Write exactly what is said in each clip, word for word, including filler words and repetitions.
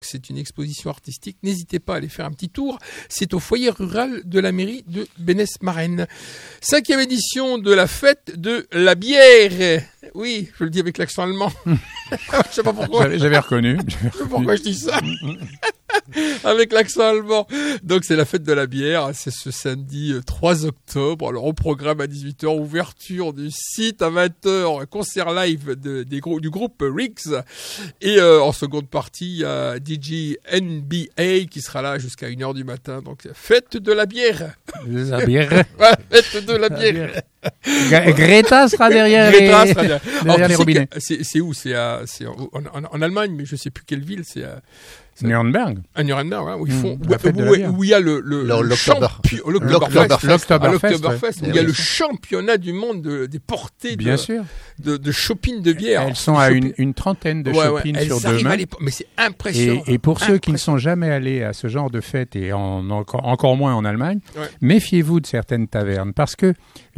c'est une exposition artistique. N'hésitez pas à aller faire un petit tour. C'est au foyer rural de la mairie de Bénesse-Marennes. Cinquième édition de la fête de la bière. Oui, je le dis avec l'accent allemand. Je sais pas pourquoi. J'avais, j'avais reconnu. Je sais pas pourquoi je dis ça. Avec l'accent allemand. Donc c'est la fête de la bière, c'est ce samedi trois octobre. Alors au programme à dix-huit heures, ouverture du site à vingt heures, concert live de, des gros, du groupe Riggs. Et euh, en seconde partie, il y a D J N B A qui sera là jusqu'à une heure du matin. Donc fête de la bière. La bière. Ouais, fête de la bière. G- Greta sera derrière, Greta les, sera derrière. derrière Alors, les robinets. C'est, c'est où c'est, à, c'est en, en, en Allemagne, mais je sais plus quelle ville. C'est à, Nuremberg. À Nuremberg, hein, où ils font, mmh, où, où, où il y a le, le, le, le champion, l'Oktoberfest, l'Oktoberfest, où il y a le championnat du monde de, des portées Bien de, sûr. de, de shopping de bière. Elles sont à une, une trentaine de ouais, shopping ouais, sur deux mains. Les, mais c'est impressionnant. Et, et pour ceux qui ne sont jamais allés à ce genre de fête, et en, encore, encore moins en Allemagne, ouais. méfiez-vous de certaines tavernes, parce que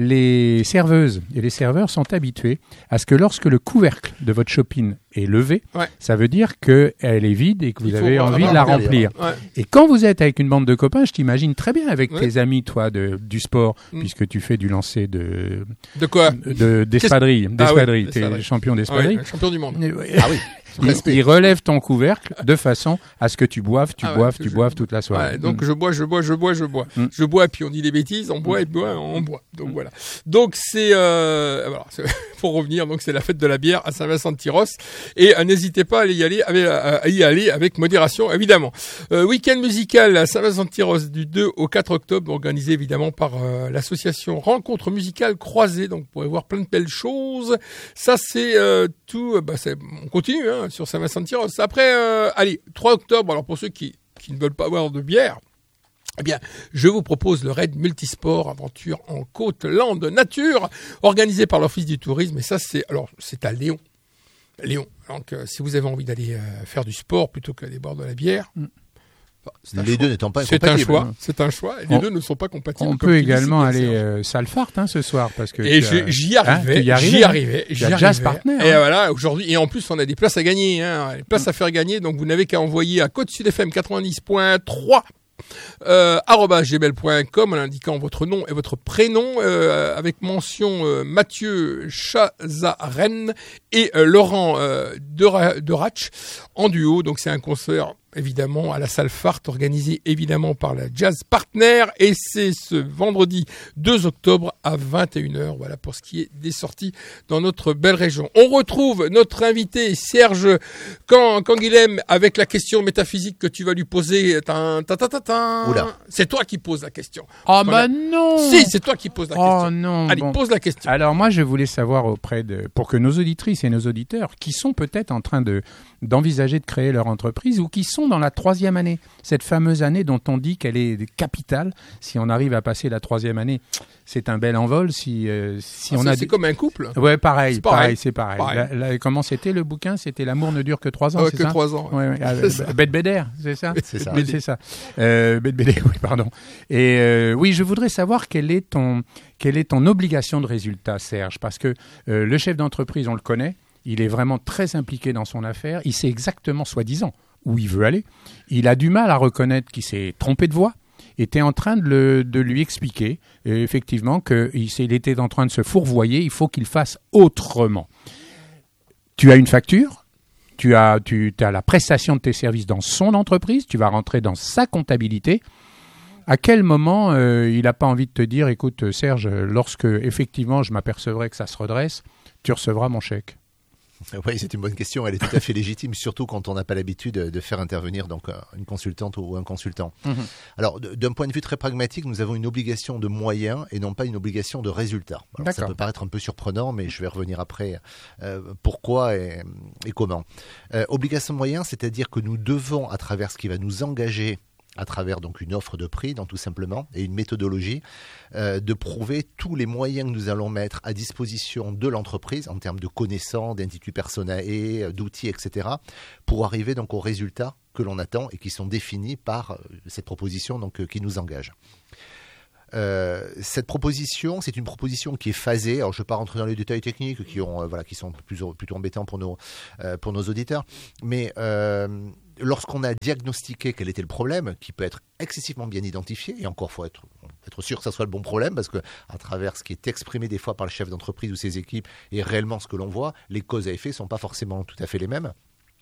les serveuses et les serveurs sont habitués à ce que lorsque le couvercle de votre shopping est levé, ouais. ça veut dire qu'elle est vide et que vous Il avez envie de la remplir. Ouais. Et quand vous êtes avec une bande de copains, je t'imagine très bien avec ouais. tes amis, toi, de, du sport, mm. puisque tu fais du lancer de... De quoi de, D'espadrille. D'espadrille. Ah, ouais, t'es champion d'espadrille. Ouais, champion du monde. Ah oui. Il, il relève ton couvercle de façon à ce que tu boives, tu ah boives, ouais, tu je... boives toute la soirée. Ouais, donc mm. je bois, je bois, je bois, je bois. Mm. Je bois, puis on dit des bêtises, on boit, et boit, on boit. Donc mm. voilà. Donc c'est, euh, voilà, c'est pour revenir, donc c'est la fête de la bière à Saint-Vincent-de-Tyros. Et euh, n'hésitez pas à y aller, avec, à y aller avec modération, évidemment. Euh, week-end musical à Saint-Vincent-de-Tyros du deux au quatre octobre, organisé évidemment par euh, l'association Rencontre musicale croisée. Donc vous pourrez voir plein de belles choses. Ça c'est euh, tout. Bah, c'est, on continue hein, sur Saint-Vincent-de-Tyros. Après, euh, allez, trois octobre, alors pour ceux qui, qui ne veulent pas boire de bière, eh bien, je vous propose le raid multisport aventure en Côte-Lande Nature, organisé par l'Office du tourisme. Et ça, c'est, alors, c'est à Léon. Léon. Donc, euh, si vous avez envie d'aller euh, faire du sport plutôt qu'aller boire de la bière, mm. enfin, les choix. Deux n'étant pas c'est un choix. C'est un choix. Les on, deux ne sont pas compatibles. On peut également aller euh, Salfart hein, ce soir parce que. Et je, as... j'y arrivais. Hein, y arrivais, j'y arrivais. J'y arrivais. Jazz Partner. Et hein. voilà. Aujourd'hui. Et en plus, on a des places à gagner. Hein, des places mm. à faire gagner. Donc, vous n'avez qu'à envoyer à Côte Sud F M quatre-vingt-dix point trois. Euh, arobase gmail point com en indiquant votre nom et votre prénom euh, avec mention euh, Mathieu Chazaren et euh, Laurent euh, Derach en duo. Donc c'est un concert évidemment à la salle Fart organisé évidemment par la Jazz Partner et c'est ce vendredi deux octobre à vingt et une heures. Voilà pour ce qui est des sorties dans notre belle région. On retrouve notre invité Serge Canguilhem avec la question métaphysique que tu vas lui poser. Tin, tin, tin, tin, tin. Oula. C'est toi qui poses la question. Oh bah non. Si, c'est toi qui poses la oh question. non. Allez, bon. pose la question. Alors moi je voulais savoir auprès de pour que nos auditrices et nos auditeurs qui sont peut-être en train de d'envisager de créer leur entreprise ou qui sont dans la troisième année, cette fameuse année dont on dit qu'elle est capitale. Si on arrive à passer la troisième année, c'est un bel envol. Si, euh, si ah, on ça, a c'est comme un couple. Ouais, pareil, c'est pareil. pareil, c'est pareil. pareil. La, la, comment c'était le bouquin ? C'était L'amour ne dure que trois ans, euh, c'est que ça ? trois ans. Ouais, ouais. Euh, Bette Bédère, c'est ça ? C'est ça. C'est ça. Euh, Bette Bédère, oui, pardon. Et euh, oui, je voudrais savoir quelle est ton, quelle est ton obligation de résultat, Serge, parce que euh, le chef d'entreprise, on le connaît. Il est vraiment très impliqué dans son affaire. Il sait exactement, soi-disant, où il veut aller. Il a du mal à reconnaître qu'il s'est trompé de voie. Et tu es en train de, le, de lui expliquer, euh, effectivement, qu'il il était en train de se fourvoyer. Il faut qu'il fasse autrement. Tu as une facture. Tu as, tu, tu as la prestation de tes services dans son entreprise. Tu vas rentrer dans sa comptabilité. À quel moment euh, il n'a pas envie de te dire, écoute, Serge, lorsque, effectivement, je m'apercevrai que ça se redresse, tu recevras mon chèque ? Oui, c'est une bonne question. Elle est tout à fait légitime, surtout quand on n'a pas l'habitude de faire intervenir donc une consultante ou un consultant. Mmh. Alors, d'un point de vue très pragmatique, nous avons une obligation de moyens et non pas une obligation de résultats. Alors, ça peut paraître un peu surprenant, mais je vais revenir après euh, pourquoi et, et comment. Euh, obligation de moyens, c'est-à-dire que nous devons, à travers ce qui va nous engager à travers donc une offre de prix, donc tout simplement, et une méthodologie, euh, de prouver tous les moyens que nous allons mettre à disposition de l'entreprise en termes de connaissances, d'intitut personnel, d'outils, et cetera, pour arriver donc aux résultats que l'on attend et qui sont définis par cette proposition donc, euh, qui nous engage. Euh, cette proposition, c'est une proposition qui est phasée. Alors, je ne vais pas rentrer dans les détails techniques qui, ont, euh, voilà, qui sont plus, plutôt embêtants pour nos, euh, pour nos auditeurs, mais euh, lorsqu'on a diagnostiqué quel était le problème, qui peut être excessivement bien identifié, et encore faut être, être sûr que ça soit le bon problème, parce que à travers ce qui est exprimé des fois par le chef d'entreprise ou ses équipes, et réellement ce que l'on voit, les causes à effet ne sont pas forcément tout à fait les mêmes.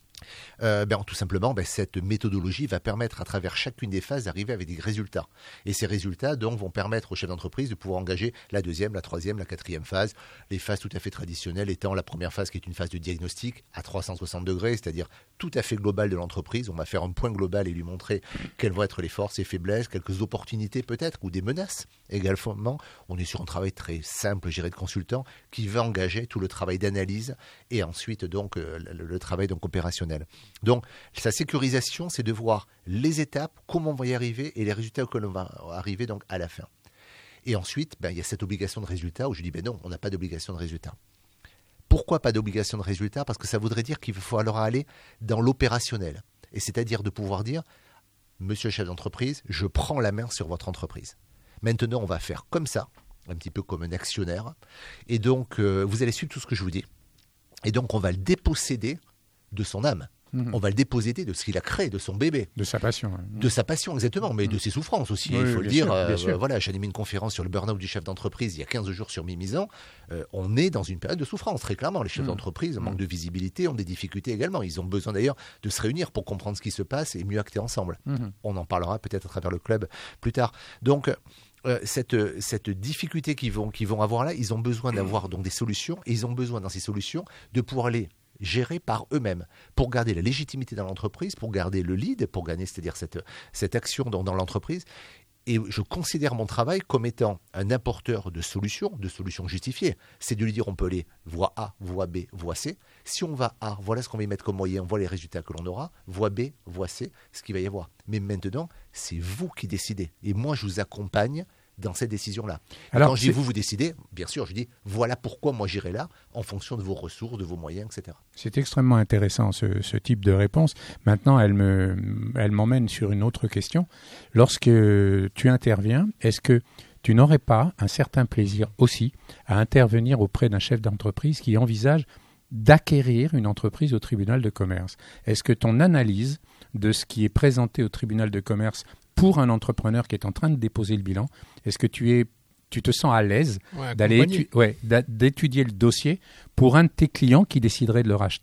Euh, ben, tout simplement, ben, cette méthodologie va permettre à travers chacune des phases d'arriver avec des résultats. Et ces résultats donc vont permettre au chef d'entreprise de pouvoir engager la deuxième, la troisième, la quatrième phase. Les phases tout à fait traditionnelles étant la première phase qui est une phase de diagnostic à trois cent soixante degrés, c'est-à-dire tout à fait globale de l'entreprise. On va faire un point global et lui montrer quelles vont être les forces et faiblesses, quelques opportunités peut-être ou des menaces également. On est sur un travail très simple, géré de consultant, qui va engager tout le travail d'analyse et ensuite donc euh, le, le travail donc opérationnel. Donc, sa sécurisation, c'est de voir les étapes, comment on va y arriver et les résultats auxquels on va arriver donc à la fin. Et ensuite, ben, il y a cette obligation de résultat où je dis ben non, on n'a pas d'obligation de résultat. Pourquoi pas d'obligation de résultat ? Parce que ça voudrait dire qu'il faut alors aller dans l'opérationnel. Et c'est-à-dire de pouvoir dire, monsieur le chef d'entreprise, je prends la main sur votre entreprise. Maintenant, on va faire comme ça, un petit peu comme un actionnaire. Et donc, euh, vous allez suivre tout ce que je vous dis. Et donc, on va le déposséder de son âme. Mmh. On va le déposséder de ce qu'il a créé, de son bébé. De sa passion. Hein. De sa passion, exactement, mais mmh. de ses souffrances aussi, oui, il faut le dire. Sûr, euh, voilà, j'ai animé une conférence sur le burn-out du chef d'entreprise il y a quinze jours sur Mimizan. Euh, on est dans une période de souffrance, très clairement. Les chefs mmh. d'entreprise mmh. manquent de visibilité, ont des difficultés également. Ils ont besoin d'ailleurs de se réunir pour comprendre ce qui se passe et mieux acter ensemble. Mmh. On en parlera peut-être à travers le club plus tard. Donc, Euh, cette, cette difficulté qu'ils vont, qu'ils vont avoir là, ils ont besoin d'avoir donc des solutions et ils ont besoin dans ces solutions de pouvoir les gérer par eux-mêmes pour garder la légitimité dans l'entreprise, pour garder le lead, pour gagner, c'est-à-dire cette, cette action dans, dans l'entreprise. Et je considère mon travail comme étant un apporteur de solutions, de solutions justifiées. C'est de lui dire on peut aller voie A, voie B, voie C. Si on va A, voilà ce qu'on va y mettre comme moyen, on voit les résultats que l'on aura. Voie B, voie C, ce qu'il va y avoir. Mais maintenant, c'est vous qui décidez. Et moi, je vous accompagne dans cette décision-là. Alors, quand je dis vous, vous décidez, bien sûr, je dis voilà pourquoi moi j'irai là, en fonction de vos ressources, de vos moyens, et cetera. C'est extrêmement intéressant ce, ce type de réponse. Maintenant, elle, me, elle m'emmène sur une autre question. Lorsque tu interviens, est-ce que tu n'aurais pas un certain plaisir aussi à intervenir auprès d'un chef d'entreprise qui envisage d'acquérir une entreprise au tribunal de commerce ? Est-ce que ton analyse de ce qui est présenté au tribunal de commerce pour un entrepreneur qui est en train de déposer le bilan, est-ce que tu, es, tu te sens à l'aise ouais, d'aller étu- ouais, d'étudier le dossier pour un de tes clients qui déciderait de le racheter ?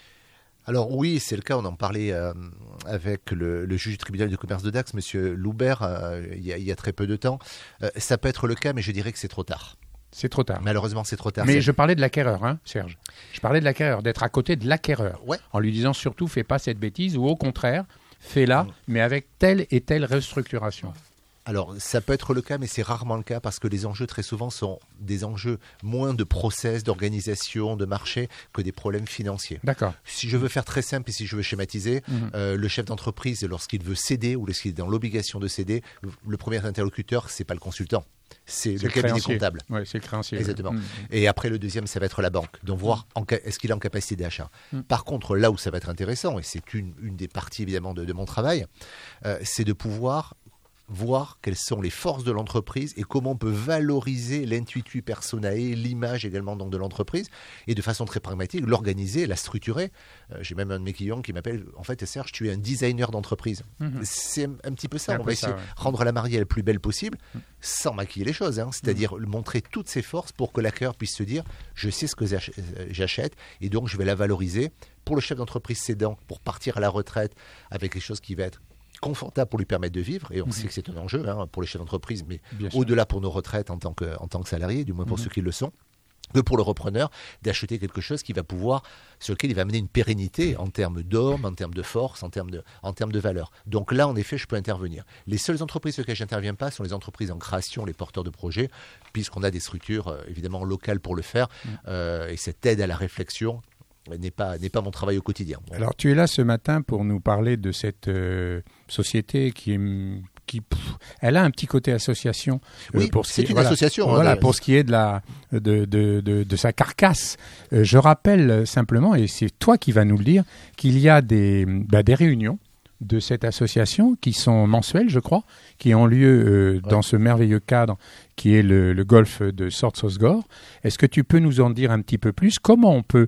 Alors oui, c'est le cas, on en parlait euh, avec le, le juge du tribunal de commerce de Dax, M. Loubert, euh, il, y a, il y a très peu de temps. Euh, ça peut être le cas, mais je dirais que c'est trop tard. C'est trop tard. Malheureusement, c'est trop tard. Mais c'est... je parlais de l'acquéreur, hein, Serge. Je parlais de l'acquéreur, d'être à côté de l'acquéreur, ouais. en lui disant surtout, fais pas cette bêtise, ou au contraire, fais-la, mmh. mais avec telle et telle restructuration. Alors, ça peut être le cas, mais c'est rarement le cas parce que les enjeux, très souvent, sont des enjeux moins de process, d'organisation, de marché que des problèmes financiers. D'accord. Si je veux faire très simple et si je veux schématiser, mmh. euh, le chef d'entreprise, lorsqu'il veut céder ou lorsqu'il est dans l'obligation de céder, le premier interlocuteur, c'est pas le consultant. C'est, c'est le, le cabinet créancier. Comptable. Oui, c'est le créancier. Exactement. Mmh. Et après, le deuxième, ça va être la banque. Donc, voir en ca- est-ce qu'il est en capacité d'achat. Mmh. Par contre, là où ça va être intéressant, et c'est une, une des parties évidemment de, de mon travail, euh, c'est de pouvoir voir quelles sont les forces de l'entreprise et comment on peut valoriser l'intuitu personae, l'image également donc de l'entreprise, et de façon très pragmatique, l'organiser, la structurer. Euh, j'ai même un de mes clients qui m'appelle, en fait, Serge, tu es un designer d'entreprise. Mmh. C'est un, un petit peu ça. On va essayer de ouais. rendre la mariée la plus belle possible, mmh. sans maquiller les choses, hein. C'est-à-dire mmh. montrer toutes ses forces pour que l'acquéreur puisse se dire, je sais ce que j'achète, et donc je vais la valoriser. Pour le chef d'entreprise cédant, pour partir à la retraite avec quelque chose qui va être confortable pour lui permettre de vivre, et on mmh. sait que c'est un enjeu hein, pour les chefs d'entreprise, mais Bien au-delà sûr. Pour nos retraites en tant que, en tant que salariés, du moins pour mmh. ceux qui le sont, que pour le repreneur, d'acheter quelque chose qui va pouvoir, sur lequel il va amener une pérennité en termes d'hommes, en termes de force, en termes de, en termes de valeur. Donc là, en effet, je peux intervenir. Les seules entreprises sur lesquelles je n'interviens pas sont les entreprises en création, les porteurs de projets, puisqu'on a des structures euh, évidemment locales pour le faire, mmh. euh, et cette aide à la réflexion n'est pas, n'est pas mon travail au quotidien. Bon. Alors, tu es là ce matin pour nous parler de cette euh, société qui est... Qui, pff, elle a un petit côté association. Oui, euh, pour ce c'est qui, une voilà, association. Voilà, hein, pour ce qui est de, la, de, de, de, de sa carcasse. Euh, je rappelle simplement, et c'est toi qui vas nous le dire, qu'il y a des, bah, des réunions de cette association qui sont mensuelles, je crois, qui ont lieu euh, ouais. dans ce merveilleux cadre qui est le, le golf de Sorts-Osgore. Est-ce que tu peux nous en dire un petit peu plus ? Comment on peut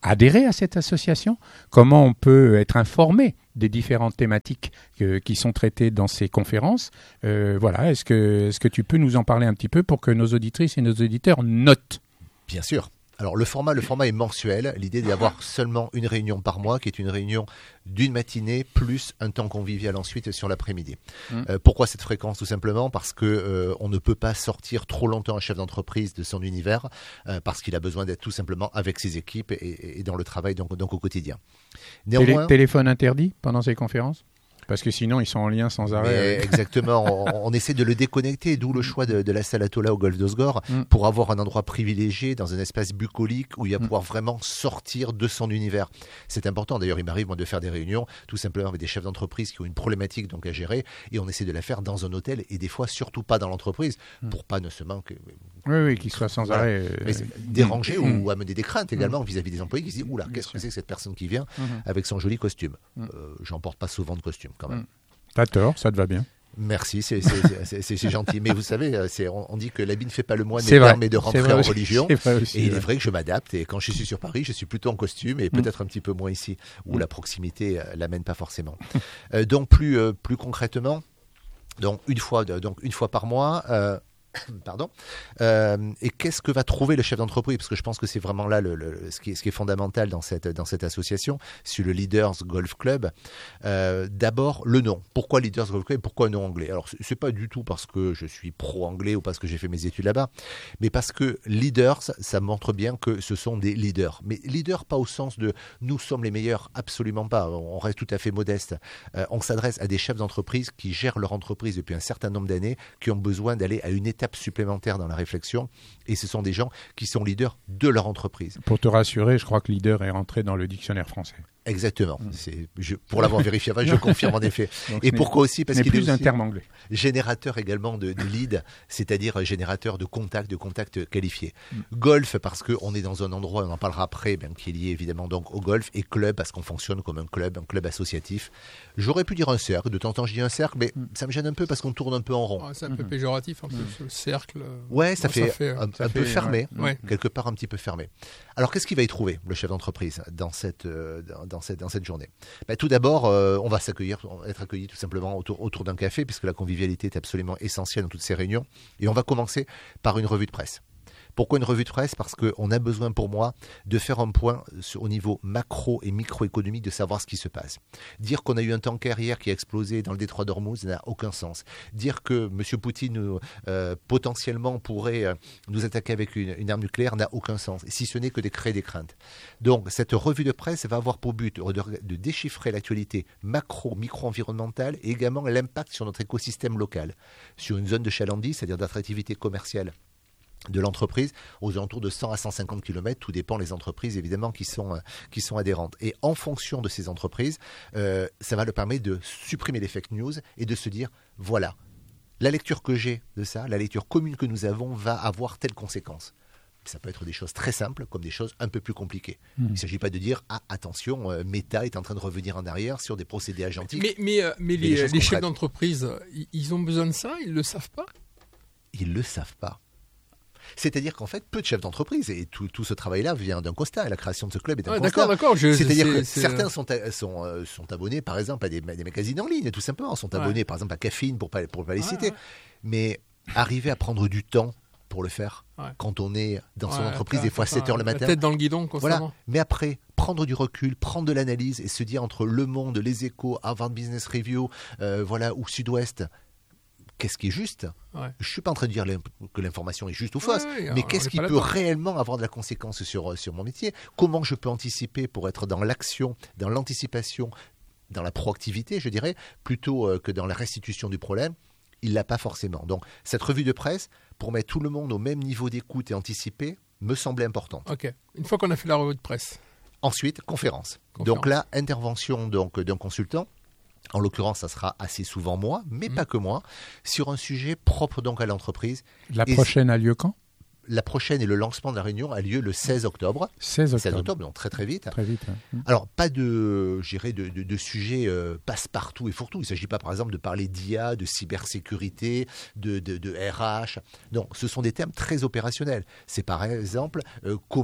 adhérer à cette association? Comment on peut être informé des différentes thématiques euh, qui sont traitées dans ces conférences? euh, Voilà, est-ce que, est-ce que tu peux nous en parler un petit peu pour que nos auditrices et nos auditeurs notent? Bien sûr. Alors le format, le format est mensuel. L'idée est d'avoir seulement une réunion par mois, qui est une réunion d'une matinée plus un temps convivial ensuite sur l'après-midi. Mmh. Euh, pourquoi cette fréquence? Tout simplement parce que euh, on ne peut pas sortir trop longtemps un chef d'entreprise de son univers, euh, parce qu'il a besoin d'être tout simplement avec ses équipes et, et dans le travail, donc, donc au quotidien. Néanmoins, Télé- téléphone interdit pendant ces conférences? Parce que sinon, ils sont en lien sans arrêt. Exactement. on, on essaie de le déconnecter, d'où le choix de, de la salle Atola au Golfe d'Osgore, mm. pour avoir un endroit privilégié dans un espace bucolique où il va mm. pouvoir vraiment sortir de son univers. C'est important. D'ailleurs, il m'arrive moi, de faire des réunions tout simplement avec des chefs d'entreprise qui ont une problématique donc, à gérer, et on essaie de la faire dans un hôtel et des fois surtout pas dans l'entreprise, mm. pour pas ne se manquer. Oui, oui, qu'ils soient sans voilà. arrêt. Euh... Déranger mm. ou amener des craintes également mm. vis-à-vis des employés qui se disent oula, qu'est-ce que c'est que cette personne qui vient mm. avec son joli costume. Mm. Euh, j'en porte pas souvent de costume quand même. Mm. T'as tort, ça te va bien. Merci, c'est, c'est, c'est, c'est, c'est gentil. Mais vous savez, c'est, on, on dit que l'habit ne fait pas le moine, mais permet de rentrer en religion. Aussi, et il ouais. est vrai que je m'adapte. Et quand je suis sur Paris, je suis plutôt en costume et peut-être mm. un petit peu moins ici, où mm. la proximité euh, l'amène pas forcément. euh, donc plus, euh, plus concrètement, donc une fois, donc une fois par mois. Euh, Pardon. Euh, et qu'est-ce que va trouver le chef d'entreprise? Parce que je pense que c'est vraiment là le, le, ce, qui est, ce qui est fondamental dans cette, dans cette association, sur le Leaders Golf Club. Euh, d'abord, le nom. Pourquoi Leaders Golf Club et pourquoi un nom anglais? Alors, ce n'est pas du tout parce que je suis pro-anglais ou parce que j'ai fait mes études là-bas, mais parce que leaders, ça montre bien que ce sont des leaders. Mais leaders, pas au sens de nous sommes les meilleurs, absolument pas. On reste tout à fait modeste. Euh, on s'adresse à des chefs d'entreprise qui gèrent leur entreprise depuis un certain nombre d'années, qui ont besoin d'aller à une étape supplémentaire dans la réflexion, et ce sont des gens qui sont leaders de leur entreprise. Pour te rassurer, je crois que leader est rentré dans le dictionnaire français. Exactement. Mmh. C'est, je, pour l'avoir vérifié avant, je confirme en effet. Donc, et pourquoi aussi? Parce qu'il plus est aussi un terme anglais. Générateur également de, de lead, c'est-à-dire générateur de contacts, de contacts qualifiés. Mmh. Golf parce qu'on est dans un endroit, on en parlera après, bien, qui est lié évidemment donc au golf, et club parce qu'on fonctionne comme un club, un club associatif. J'aurais pu dire un cercle, de temps en temps je dis un cercle, mais mmh. ça me gêne un peu parce qu'on tourne un peu en rond. Ah, c'est un peu mmh. péjoratif, un peu, ce cercle. Ouais, ça, bon, fait, ça fait un, ça un fait, peu fermé, ouais. Ouais. quelque part un petit peu fermé. Alors qu'est-ce qu'il va y trouver, le chef d'entreprise, dans cette, euh, dans, dans cette, dans cette journée? Ben, tout d'abord, euh, on va s'accueillir, être accueillis tout simplement autour, autour d'un café, puisque la convivialité est absolument essentielle dans toutes ces réunions. Et on va commencer par une revue de presse. Pourquoi une revue de presse? Parce qu'on a besoin, pour moi, de faire un point au niveau macro et microéconomique, de savoir ce qui se passe. Dire qu'on a eu un tanker hier qui a explosé dans le détroit d'Ormuz n'a aucun sens. Dire que M. Poutine euh, potentiellement pourrait euh, nous attaquer avec une, une arme nucléaire n'a aucun sens, si ce n'est que de créer des craintes. Donc cette revue de presse va avoir pour but de, de déchiffrer l'actualité macro, micro-environnementale et également l'impact sur notre écosystème local, sur une zone de chalandise, c'est-à-dire d'attractivité commerciale de l'entreprise, aux alentours de cent à cent cinquante kilomètres, tout dépend des entreprises évidemment qui sont, euh, qui sont adhérentes. Et en fonction de ces entreprises, euh, ça va leur permettre de supprimer les fake news et de se dire, voilà, la lecture que j'ai de ça, la lecture commune que nous avons va avoir telle conséquence. Ça peut être des choses très simples comme des choses un peu plus compliquées. Mmh. Il ne s'agit pas de dire ah, attention, euh, Meta est en train de revenir en arrière sur des procédés agentiques. Mais, mais, euh, mais les, les chefs d'entreprise, ils ont besoin de ça? Ils ne le savent pas? Ils ne le savent pas. C'est-à-dire qu'en fait, peu de chefs d'entreprise, et tout, tout ce travail-là vient d'un constat, la création de ce club est un ah, constat. D'accord, d'accord. Je, C'est-à-dire c'est, que c'est... certains sont, sont, euh, sont abonnés, par exemple, à des, des magazines en ligne, tout simplement, sont abonnés, ouais. par exemple, à Caffeine, pour ne pas, pour pas les ouais, citer. Ouais. Mais arriver à prendre du temps pour le faire, ouais. quand on est dans son ouais, entreprise, des fois sept heures le matin. La tête dans le guidon, constamment. Voilà. Mais après, prendre du recul, prendre de l'analyse et se dire entre Le Monde, Les Échos, Harvard Business Review, euh, voilà, ou Sud-Ouest, qu'est-ce qui est juste? Ouais. Je ne suis pas en train de dire que l'information est juste ou fausse, ouais, mais qu'est-ce qui peut réellement avoir de la conséquence sur, sur mon métier? Comment je peux anticiper pour être dans l'action, dans l'anticipation, dans la proactivité, je dirais, plutôt que dans la restitution du problème? Il ne l'a pas forcément. Donc, cette revue de presse, pour mettre tout le monde au même niveau d'écoute et anticiper, me semblait importante. Ok. Une fois qu'on a fait la revue de presse. Ensuite, conférence. conférence. Donc là, intervention donc, d'un consultant. En l'occurrence, ça sera assez souvent moi, mais mmh. pas que moi, sur un sujet propre donc à l'entreprise. La et prochaine a lieu quand? La prochaine et le lancement de la réunion a lieu le seize octobre. seize octobre. seize octobre, donc très très vite. Très vite. Ouais. Alors, pas de, je dirais, de, de, de sujets euh, passe-partout et fourre-tout. Il ne s'agit pas, par exemple, de parler d'I A, de cybersécurité, de, de, de R H. Non, ce sont des termes très opérationnels. C'est par exemple euh, comment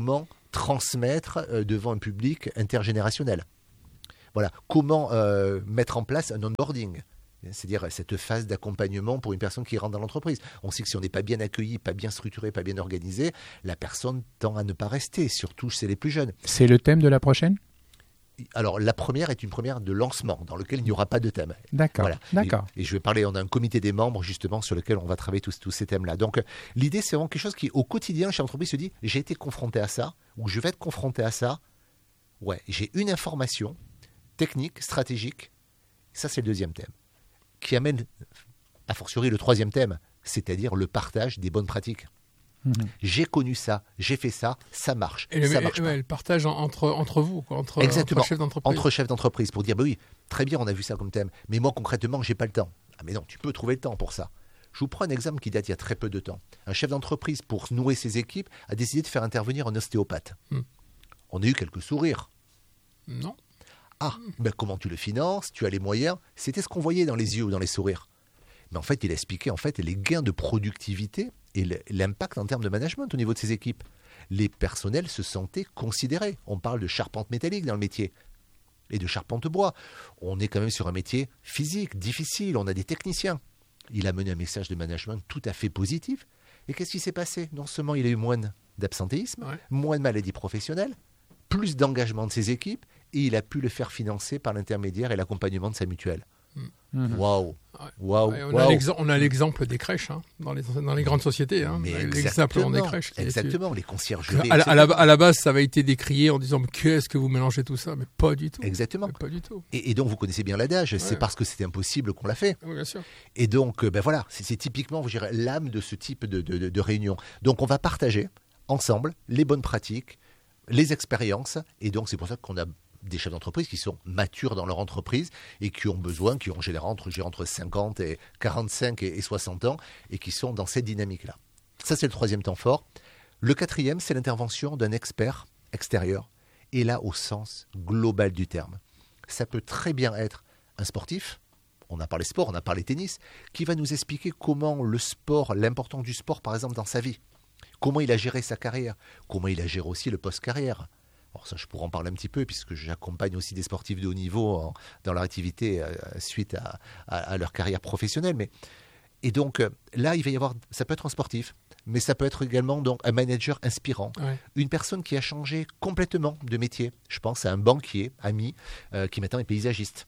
transmettre euh, devant un public intergénérationnel. Voilà, comment euh, mettre en place un onboarding, c'est-à-dire cette phase d'accompagnement pour une personne qui rentre dans l'entreprise. On sait que si on n'est pas bien accueilli, pas bien structuré, pas bien organisé, la personne tend à ne pas rester, surtout chez les plus jeunes. C'est le thème de la prochaine ? Alors, la première est une première de lancement, dans lequel il n'y aura pas de thème. D'accord, voilà. d'accord. Et, et je vais parler, on a un comité des membres, justement, sur lequel on va travailler tous, tous ces thèmes-là. Donc, l'idée, c'est vraiment quelque chose qui, au quotidien, chez l'entreprise, se dit, j'ai été confronté à ça, ou je vais être confronté à ça. Ouais, j'ai une information technique, stratégique. Ça, c'est le deuxième thème. Qui amène, a fortiori, le troisième thème, c'est-à-dire le partage des bonnes pratiques. Mmh. J'ai connu ça, j'ai fait ça, ça marche. Et le, ça marche et, pas. ouais, le partage entre, entre vous, quoi, entre, Exactement, entre chefs d'entreprise. Entre chefs d'entreprise, pour dire, bah oui, très bien, on a vu ça comme thème, mais moi, concrètement, j'ai pas le temps. Ah, mais non, tu peux trouver le temps pour ça. Je vous prends un exemple qui date il y a très peu de temps. Un chef d'entreprise, pour nourrir ses équipes, a décidé de faire intervenir un ostéopathe. Mmh. On a eu quelques sourires. Non. Ah, ben comment tu le finances, tu as les moyens. C'était ce qu'on voyait dans les yeux ou dans les sourires. Mais en fait, il a expliqué en fait, les gains de productivité et l'impact en termes de management au niveau de ses équipes. Les personnels se sentaient considérés. On parle de charpente métallique dans le métier et de charpente bois. On est quand même sur un métier physique, difficile. On a des techniciens. Il a mené un message de management tout à fait positif. Et qu'est-ce qui s'est passé ? Non seulement il a eu moins d'absentéisme, ouais. moins de maladies professionnelles, plus d'engagement de ses équipes, et il a pu le faire financer par l'intermédiaire et l'accompagnement de sa mutuelle. Waouh, waouh, on a l'exemple des crèches hein, dans, les, dans les grandes sociétés. Hein, l'exemple des crèches. Exactement, les conciergeries. À, à, la, à la base, ça avait été décrié en disant mais qu'est-ce que vous mélangez tout ça ? Mais pas du tout. Exactement. Mais pas du tout. Et, et donc, vous connaissez bien l'adage, ouais. c'est parce que c'était impossible qu'on l'a fait. Oui, bien sûr. Et donc, ben voilà, c'est typiquement, je dirais, l'âme de ce type de, de, de, de réunion. Donc, on va partager ensemble les bonnes pratiques, les expériences, et donc c'est pour ça qu'on a des chefs d'entreprise qui sont matures dans leur entreprise et qui ont besoin, qui ont en général entre, entre cinquante et quarante-cinq et soixante ans et qui sont dans cette dynamique-là. Ça, c'est le troisième temps fort. Le quatrième, c'est l'intervention d'un expert extérieur, et là, au sens global du terme. Ça peut très bien être un sportif, on a parlé sport, on a parlé tennis, qui va nous expliquer comment le sport, l'importance du sport, par exemple, dans sa vie, comment il a géré sa carrière, comment il a géré aussi le post-carrière. Alors ça, je pourrais en parler un petit peu, puisque j'accompagne aussi des sportifs de haut niveau en, dans leur activité euh, suite à, à, à leur carrière professionnelle. Mais, et donc, euh, là, il va y avoir, ça peut être un sportif, mais ça peut être également donc, un manager inspirant, ouais. une personne qui a changé complètement de métier. Je pense à un banquier, ami, euh, qui maintenant est paysagiste.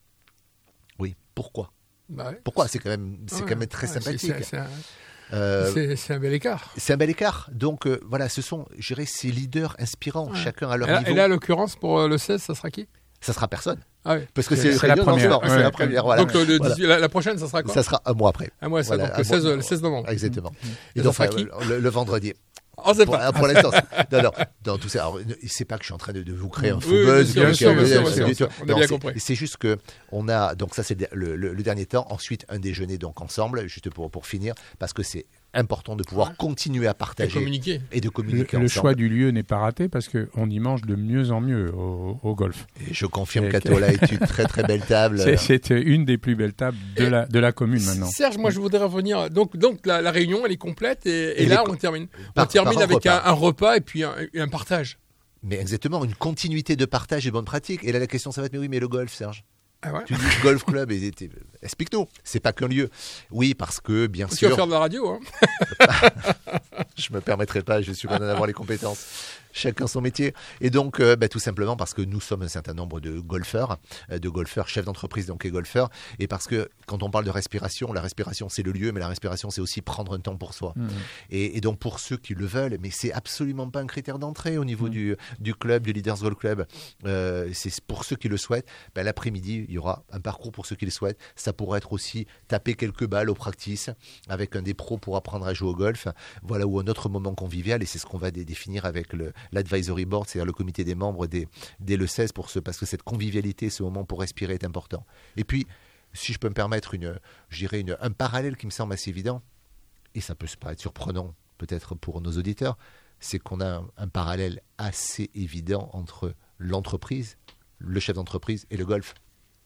Oui, pourquoi bah ouais. Pourquoi C'est quand même, c'est ouais, quand même très ouais, sympathique. C'est, c'est un... Euh, c'est, c'est un bel écart. C'est un bel écart. Donc, euh, voilà, ce sont, je dirais, ces leaders inspirants, ouais. chacun à leur et là, niveau. Et là, à l'occurrence, pour euh, le seize, ça sera qui ? Ça sera personne. Ah oui. Parce que c'est, c'est, la, première. Ouais. c'est la première. Voilà. Donc, le, voilà. la, la prochaine, ça sera quoi ? Ça sera un mois après. Un mois, ça, voilà, donc le seize, le seize novembre. Exactement. Mmh. Et, et donc, ça sera qui ? le, le vendredi. Oh, c'est pour, pas. pour l'instant, non, non, dans tout ça. Alors, c'est pas que je suis en train de, de vous créer un faux oui, buzz. Bien sûr, bien sûr, bien sûr. On a bien compris. C'est juste que on a, donc ça c'est le, le, le dernier temps. Ensuite, un déjeuner donc ensemble, juste pour pour finir, parce que c'est important de pouvoir ouais. continuer à partager et, communiquer. et de communiquer. Le, le ensemble. choix du lieu n'est pas raté parce qu'on y mange de mieux en mieux au, au golf. Et je confirme qu'Atola est une très très belle table. C'est, c'est une des plus belles tables de, la, de la commune maintenant. Serge, moi je voudrais revenir. Donc, donc la, la réunion elle est complète et, et, et là on termine. Par, on termine par avec un repas. Un, un repas et puis un, un partage. Mais exactement, une continuité de partage et bonnes pratiques. Et là la question ça va être mais oui mais le golf Serge. Ah ouais. Tu dis golf club, et, et, explique-nous. C'est pas qu'un lieu. Oui, parce que bien sûr. Tu vas faire de la radio, hein. Je me permettrai pas. Je suis loin d'en avoir les compétences. Chacun son métier. Et donc, euh, bah, tout simplement parce que nous sommes un certain nombre de golfeurs, euh, de golfeurs, chefs d'entreprise donc et golfeurs. Et parce que quand on parle de respiration, la respiration c'est le lieu, mais la respiration c'est aussi prendre un temps pour soi. Mmh. Et, et donc pour ceux qui le veulent, mais c'est absolument pas un critère d'entrée au niveau mmh. du, du club, du Leaders Golf Club. Euh, c'est pour ceux qui le souhaitent. Bah, l'après-midi, il y aura un parcours pour ceux qui le souhaitent. Ça pourrait être aussi taper quelques balles au practice avec un des pros pour apprendre à jouer au golf. Voilà, ou un autre moment convivial. Et c'est ce qu'on va dé- définir avec le l'advisory board, c'est-à-dire le comité des membres dès, dès le seize, pour ce, parce que cette convivialité, ce moment pour respirer est important. Et puis, si je peux me permettre une, je dirais une, un parallèle qui me semble assez évident, et ça peut se paraître surprenant peut-être pour nos auditeurs, c'est qu'on a un, un parallèle assez évident entre l'entreprise, le chef d'entreprise et le golf.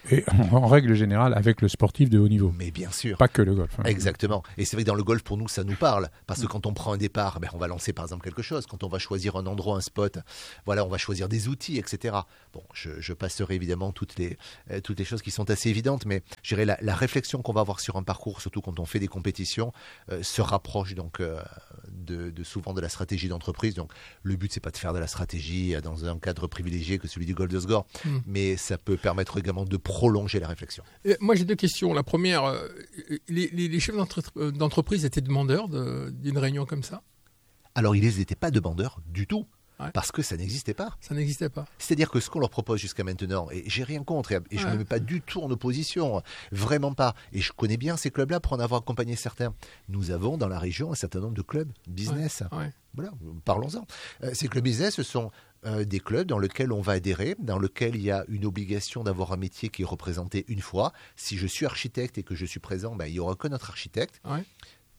Et en, en règle générale, avec le sportif de haut niveau. Mais bien sûr. Pas que le golf. Hein. Exactement. Et c'est vrai que dans le golf, pour nous, ça nous parle. Parce que quand on prend un départ, ben, on va lancer par exemple quelque chose. Quand on va choisir un endroit, un spot, voilà, on va choisir des outils, et cetera. Bon, je, je passerai évidemment toutes les, euh, toutes les choses qui sont assez évidentes, mais je dirais la, la réflexion qu'on va avoir sur un parcours, surtout quand on fait des compétitions, euh, se rapproche donc euh, de, de souvent de la stratégie d'entreprise. Donc, le but, c'est pas de faire de la stratégie dans un cadre privilégié que celui du golf de Sgor, mm. mais ça peut permettre également de prolonger la réflexion. Et moi, j'ai deux questions. La première, euh, les, les, les chefs d'entre- d'entreprise étaient demandeurs de, d'une réunion comme ça ? Alors, ils n'étaient pas demandeurs du tout. Ouais. Parce que ça n'existait pas. Ça n'existait pas. C'est-à-dire que ce qu'on leur propose jusqu'à maintenant, et j'ai rien contre, et, et je ne ouais. me mets pas du tout en opposition, vraiment pas. Et je connais bien ces clubs-là pour en avoir accompagné certains. Nous avons dans la région un certain nombre de clubs business. Ouais. Ouais. Voilà, parlons-en. Euh, ces clubs business, ce sont euh, des clubs dans lesquels on va adhérer, dans lesquels il y a une obligation d'avoir un métier qui est représenté une fois. Si je suis architecte et que je suis présent, ben, il n'y aura que notre architecte. Ouais. D'accord ?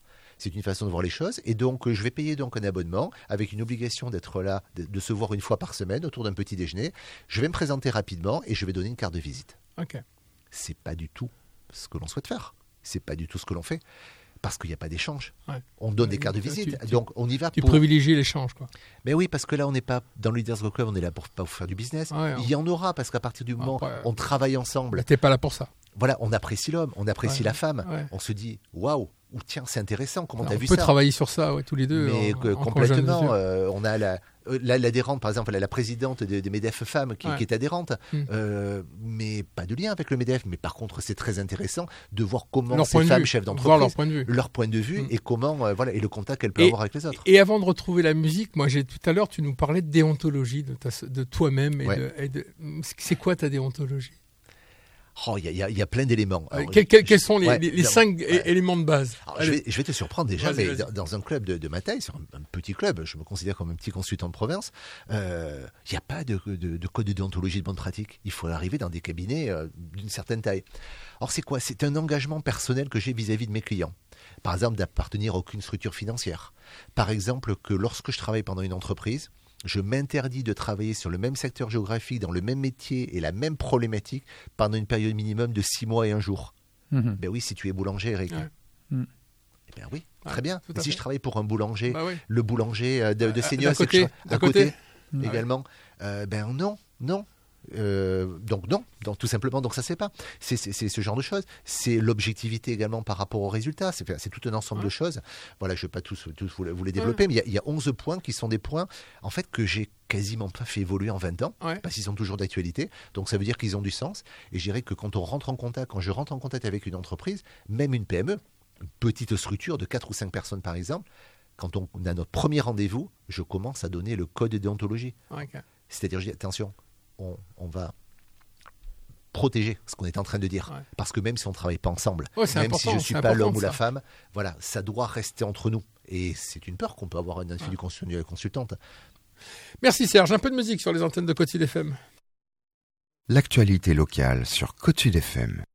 C'est une façon de voir les choses. Et donc, je vais payer donc un abonnement avec une obligation d'être là, de, de se voir une fois par semaine autour d'un petit déjeuner. Je vais me présenter rapidement et je vais donner une carte de visite. Ok. C'est pas du tout ce que l'on souhaite faire. C'est pas du tout ce que l'on fait. Parce qu'il n'y a pas d'échange. Ouais. On donne ouais, des cartes de visite. Tu, donc, on y va tu pour... privilégies l'échange, quoi. Mais oui, parce que là, on n'est pas dans le Leaders Go Club, on est là pour, pas pour faire du business. Ouais, Il y en aura, parce qu'à partir du moment Après, où on travaille ensemble... T'es pas là pour ça. Voilà, on apprécie l'homme, on apprécie ouais. la femme. Ouais. On se dit, waouh, ou tiens, c'est intéressant, comment tu as vu ça ? On peut ça ? travailler sur ça, ouais, tous les deux. Mais en, que, en complètement. Euh, on a la, la, l'adhérente, par exemple, la présidente de, de MEDEF Femmes qui, ouais. qui est adhérente, mmh. euh, mais pas de lien avec le MEDEF. Mais par contre, c'est très intéressant de voir comment leur ces femmes chefs d'entreprise, voir leur point de vue, leur point de vue mmh. et comment, euh, voilà, et le contact qu'elles peuvent et, avoir avec les autres. Et avant de retrouver la musique, moi, j'ai tout à l'heure, tu nous parlais de déontologie, de, ta, de toi-même. Et ouais. de, et de, c'est quoi ta déontologie ? Oh, il y, y, y a plein d'éléments. Alors, quels, quels, quels sont les, ouais, les, les cinq ouais. éléments de base ? Alors, je, vais, je vais te surprendre déjà, vas-y, mais vas-y. dans un club de, de ma taille, c'est un, un petit club, je me considère comme un petit consultant de province, il euh, n'y a pas de, de, de code de déontologie de bonne pratique. Il faut arriver dans des cabinets euh, d'une certaine taille. Or, c'est quoi ? C'est un engagement personnel que j'ai vis-à-vis de mes clients. Par exemple, d'appartenir à aucune structure financière. Par exemple, que lorsque je travaille pendant une entreprise, je m'interdis de travailler sur le même secteur géographique, dans le même métier et la même problématique pendant une période minimum de six mois et un jour. Mmh. Ben oui, si tu es boulanger, Eric. Ouais. Mmh. Eh bien oui, ouais, très bien. Si fait. Je travaille pour un boulanger, bah oui. le boulanger de, de Seignos, d'un côté, d'un côté, côté également, ouais. euh, ben non, non. Euh, donc non, donc tout simplement, donc ça c'est pas, c'est, c'est, c'est ce genre de choses. C'est l'objectivité également par rapport aux résultats. C'est, c'est tout un ensemble ouais. de choses. Voilà, je ne vais pas tous, tous vous, vous les développer, ouais. mais il y, a, il y a onze points qui sont des points en fait que j'ai quasiment pas fait évoluer en vingt ans, ouais. parce qu'ils sont toujours d'actualité. Donc ça veut dire qu'ils ont du sens. Et je dirais que quand on rentre en contact, quand je rentre en contact avec une entreprise, même une P M E, une petite structure de quatre ou cinq personnes par exemple, quand on a notre premier rendez-vous, je commence à donner le code de déontologie. Okay. C'est-à-dire, je dis attention. On, on va protéger ce qu'on est en train de dire. Ouais. Parce que même si on ne travaille pas ensemble, ouais, même si je ne suis pas l'homme ou la ça. femme, voilà, ça doit rester entre nous. Et c'est une peur qu'on peut avoir une individu ouais. consultante. Merci Serge. Un peu de musique sur les antennes de Côte Sud F M. L'actualité locale sur Côte Sud F M.